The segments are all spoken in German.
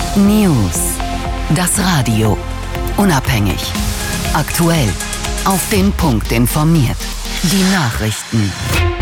News. Das Radio. Unabhängig. Aktuell. Auf den Punkt informiert. Die Nachrichten.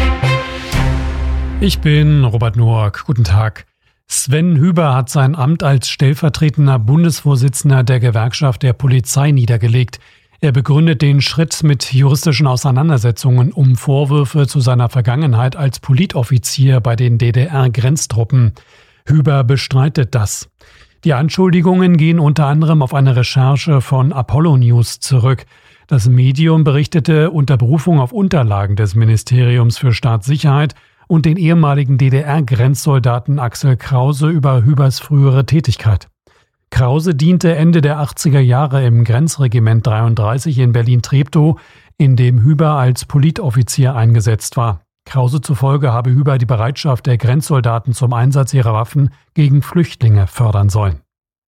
Ich bin Robert Noack. Guten Tag. Sven Hüber hat sein Amt als stellvertretender Bundesvorsitzender der Gewerkschaft der Polizei niedergelegt. Er begründet den Schritt mit juristischen Auseinandersetzungen um Vorwürfe zu seiner Vergangenheit als Politoffizier bei den DDR-Grenztruppen. Hüber bestreitet das. Die Anschuldigungen gehen unter anderem auf eine Recherche von Apollo News zurück. Das Medium berichtete unter Berufung auf Unterlagen des Ministeriums für Staatssicherheit und den ehemaligen DDR-Grenzsoldaten Axel Krause über Hübers frühere Tätigkeit. Krause diente Ende der 80er Jahre im Grenzregiment 33 in Berlin-Treptow, in dem Hüber als Politoffizier eingesetzt war. Krause zufolge habe Hüber die Bereitschaft der Grenzsoldaten zum Einsatz ihrer Waffen gegen Flüchtlinge fördern sollen.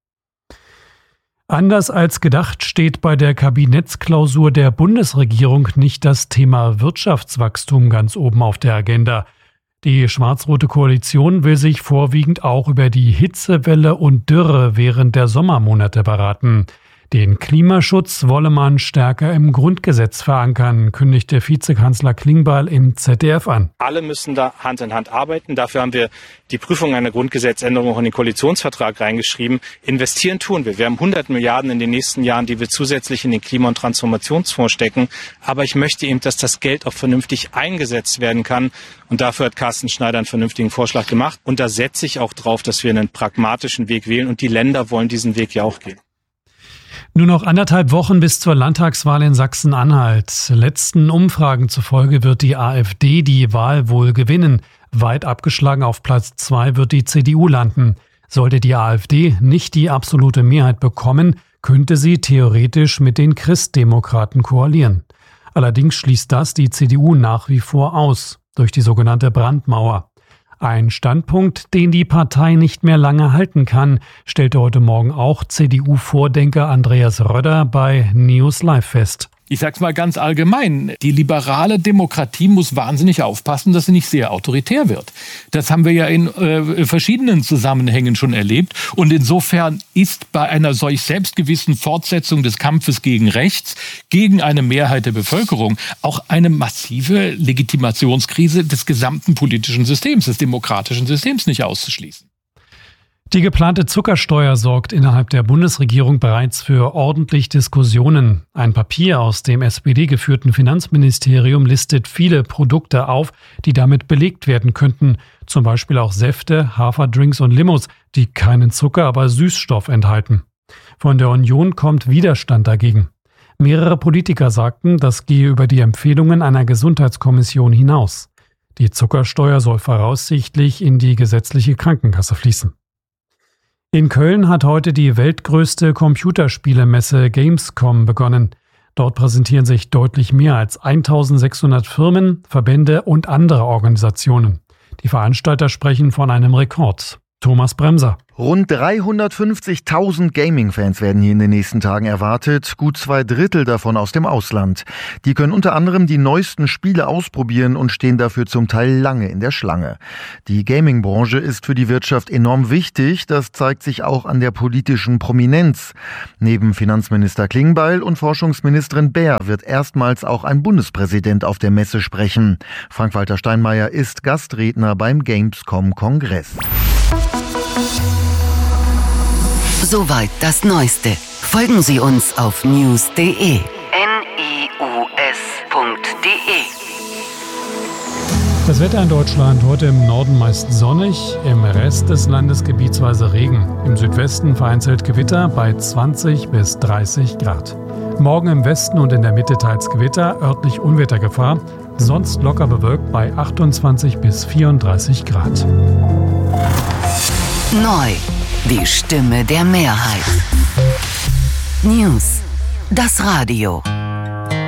Anders als gedacht steht bei der Kabinettsklausur der Bundesregierung nicht das Thema Wirtschaftswachstum ganz oben auf der Agenda. Die schwarz-rote Koalition will sich vorwiegend auch über die Hitzewelle und Dürre während der Sommermonate beraten. Den Klimaschutz wolle man stärker im Grundgesetz verankern, kündigte Vizekanzler Klingbeil im ZDF an. Alle müssen da Hand in Hand arbeiten. Dafür haben wir die Prüfung einer Grundgesetzänderung auch in den Koalitionsvertrag reingeschrieben. Investieren tun wir. Wir haben 100 Milliarden in den nächsten Jahren, die wir zusätzlich in den Klima- und Transformationsfonds stecken. Aber ich möchte eben, dass das Geld auch vernünftig eingesetzt werden kann. Und dafür hat Carsten Schneider einen vernünftigen Vorschlag gemacht. Und da setze ich auch drauf, dass wir einen pragmatischen Weg wählen. Und die Länder wollen diesen Weg ja auch gehen. Nur noch 1,5 Wochen bis zur Landtagswahl in Sachsen-Anhalt. Letzten Umfragen zufolge wird die AfD die Wahl wohl gewinnen. Weit abgeschlagen auf Platz 2 wird die CDU landen. Sollte die AfD nicht die absolute Mehrheit bekommen, könnte sie theoretisch mit den Christdemokraten koalieren. Allerdings schließt das die CDU nach wie vor aus, durch die sogenannte Brandmauer. Ein Standpunkt, den die Partei nicht mehr lange halten kann, stellte heute Morgen auch CDU-Vordenker Andreas Röder bei News Live fest. Ich sag's mal ganz allgemein. Die liberale Demokratie muss wahnsinnig aufpassen, dass sie nicht sehr autoritär wird. Das haben wir ja in verschiedenen Zusammenhängen schon erlebt. Und insofern ist bei einer solch selbstgewissen Fortsetzung des Kampfes gegen rechts, gegen eine Mehrheit der Bevölkerung, auch eine massive Legitimationskrise des gesamten politischen Systems, des demokratischen Systems nicht auszuschließen. Die geplante Zuckersteuer sorgt innerhalb der Bundesregierung bereits für ordentlich Diskussionen. Ein Papier aus dem SPD-geführten Finanzministerium listet viele Produkte auf, die damit belegt werden könnten. Zum Beispiel auch Säfte, Haferdrinks und Limos, die keinen Zucker, aber Süßstoff enthalten. Von der Union kommt Widerstand dagegen. Mehrere Politiker sagten, das gehe über die Empfehlungen einer Gesundheitskommission hinaus. Die Zuckersteuer soll voraussichtlich in die gesetzliche Krankenkasse fließen. In Köln hat heute die weltgrößte Computerspielemesse Gamescom begonnen. Dort präsentieren sich deutlich mehr als 1600 Firmen, Verbände und andere Organisationen. Die Veranstalter sprechen von einem Rekord. Thomas Bremser. Rund 350.000 Gaming-Fans werden hier in den nächsten Tagen erwartet, gut 2/3 davon aus dem Ausland. Die können unter anderem die neuesten Spiele ausprobieren und stehen dafür zum Teil lange in der Schlange. Die Gaming-Branche ist für die Wirtschaft enorm wichtig, das zeigt sich auch an der politischen Prominenz. Neben Finanzminister Klingbeil und Forschungsministerin Baer wird erstmals auch ein Bundespräsident auf der Messe sprechen. Frank-Walter Steinmeier ist Gastredner beim Gamescom-Kongress. Soweit das Neueste. Folgen Sie uns auf news.de. news.de. Das Wetter in Deutschland heute im Norden meist sonnig, im Rest des Landes gebietsweise Regen. Im Südwesten vereinzelt Gewitter bei 20 bis 30 Grad. Morgen im Westen und in der Mitte teils Gewitter, örtlich Unwettergefahr. Sonst locker bewölkt bei 28 bis 34 Grad. Neu. Die Stimme der Mehrheit. News. Das Radio.